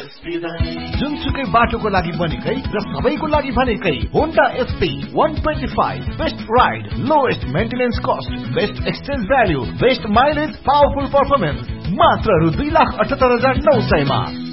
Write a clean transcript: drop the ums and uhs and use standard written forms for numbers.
जुनसुकै बाटोको लागि बनेकै र सबैको लागि भनेकै Honda SP 125 best ride, lowest maintenance cost, best exchange value, best mileage, powerful performance, मात्र रु 2,78,900 मा।